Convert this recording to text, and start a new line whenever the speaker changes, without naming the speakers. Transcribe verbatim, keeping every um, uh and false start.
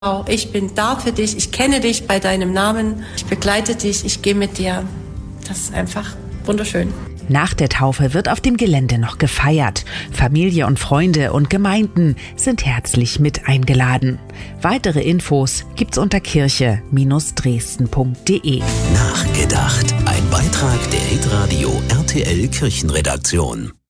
Ich bin da für dich, ich kenne dich bei deinem Namen, ich begleite dich, ich gehe mit dir. Das ist einfach wunderschön.
Nach der Taufe wird auf dem Gelände noch gefeiert. Familie und Freunde und Gemeinden sind herzlich mit eingeladen. Weitere Infos gibt's unter kirche Dresden punkt de.
Nachgedacht. Ein Beitrag der Hitradio R T L Kirchenredaktion.